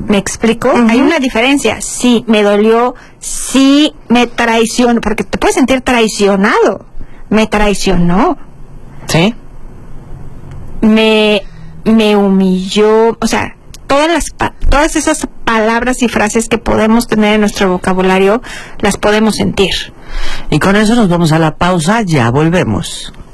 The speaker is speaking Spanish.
¿Me explico? Hay una diferencia. Sí, me dolió, sí, me traicionó, porque te puedes sentir traicionado. Me traicionó. ¿Sí? Me humilló, o sea, todas esas palabras y frases que podemos tener en nuestro vocabulario, las podemos sentir. Y con eso nos vamos a la pausa, ya volvemos.